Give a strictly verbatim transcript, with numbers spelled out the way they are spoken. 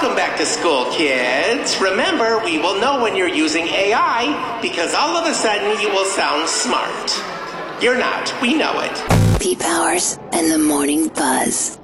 Welcome back to school, kids. Remember, we will know when you're using A I because all of a sudden you will sound smart. You're not. We know it. Pete Powers and the Morning Buzz.